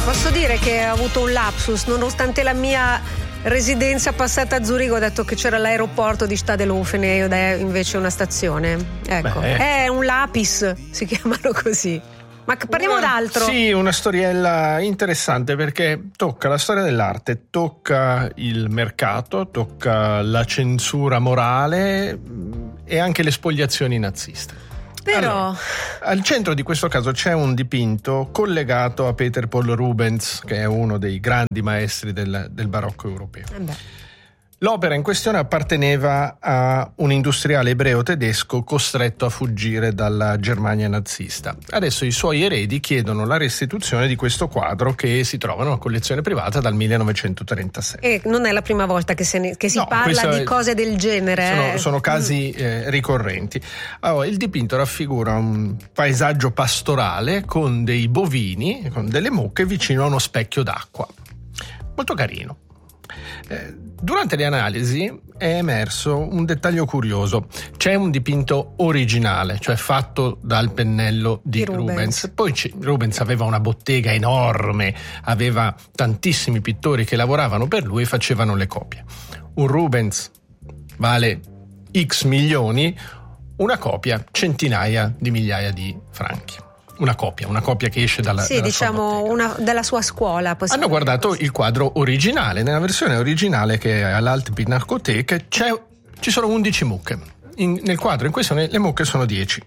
Posso dire che ho avuto un lapsus, nonostante la mia residenza passata a Zurigo, ho detto che c'era l'aeroporto di Stadelhofen ed è invece una stazione. Ecco, è un lapis, si chiamano così. Ma parliamo d'altro. Sì, una storiella interessante perché tocca la storia dell'arte, tocca il mercato, tocca la censura morale e anche le spoliazioni naziste. Però allora, al centro di questo caso c'è un dipinto collegato a Peter Paul Rubens, che è uno dei grandi maestri del barocco europeo. L'opera in questione apparteneva a un industriale ebreo tedesco costretto a fuggire dalla Germania nazista. Adesso i suoi eredi chiedono la restituzione di questo quadro che si trova in una collezione privata dal 1936. E non è la prima volta che si parla di cose del genere. Sono casi ricorrenti. Allora, il dipinto raffigura un paesaggio pastorale con dei bovini, con delle mucche vicino a uno specchio d'acqua. Molto carino. Durante le analisi è emerso un dettaglio curioso. C'è un dipinto originale, cioè fatto dal pennello di Rubens. Poi Rubens aveva una bottega enorme, aveva tantissimi pittori che lavoravano per lui e facevano le copie. Un Rubens vale X milioni, una copia centinaia di migliaia di franchi. Una copia che esce dalla diciamo della sua scuola. Hanno guardato il quadro originale. Nella versione originale che è all'Alte Pinakothek ci sono 11 mucche. Nel quadro in questione le mucche sono 10.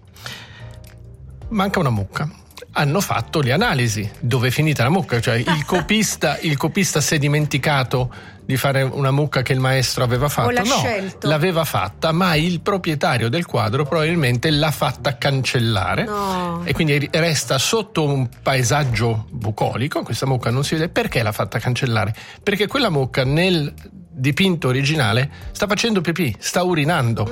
Manca una mucca. Hanno fatto le analisi. Dove è finita la mucca? Cioè il copista si è dimenticato di fare una mucca che il maestro aveva fatto. Scelto. L'aveva fatta, ma il proprietario del quadro probabilmente l'ha fatta cancellare. E quindi resta sotto un paesaggio bucolico. Questa mucca non si vede. Perché l'ha fatta cancellare? Perché quella mucca nel dipinto originale sta facendo pipì, sta urinando.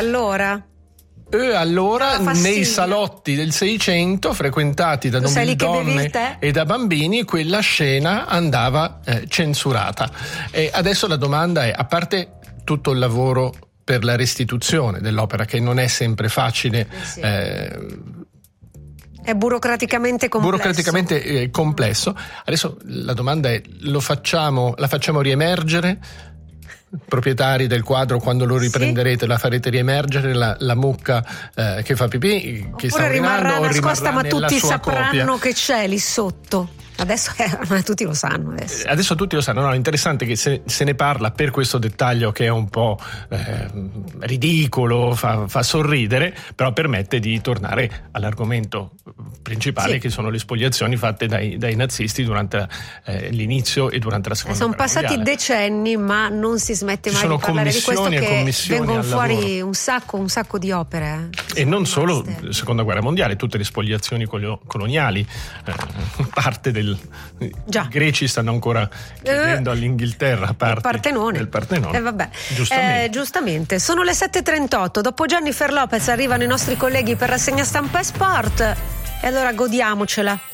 Allora nei salotti del 600 frequentati da donne e da bambini quella scena andava censurata. E adesso la domanda è, a parte tutto il lavoro per la restituzione dell'opera che non è sempre facile, è burocraticamente complesso. Adesso la domanda è, la facciamo riemergere? Proprietari del quadro, quando lo riprenderete la farete riemergere la mucca che fa pipì, che sta urinando, rimarrà nascosta, ma tutti sapranno copia. che c'è lì sotto. Adesso tutti lo sanno. Adesso tutti lo sanno. No, interessante che se ne parla per questo dettaglio che è un po' ridicolo, fa sorridere, però permette di tornare all'argomento principale, che sono le spoliazioni fatte dai nazisti durante l'inizio e durante la seconda guerra mondiale. Sono passati decenni, ma non si smette mai di parlare di questo, che vengono fuori un sacco di opere. E non solo la seconda guerra mondiale, tutte le spoliazioni coloniali, parte del i greci stanno ancora chiedendo all'Inghilterra parte del Partenone. Giustamente. Sono le 7:38. Dopo Jennifer Lopez arrivano i nostri colleghi per rassegna stampa e sport, e allora godiamocela.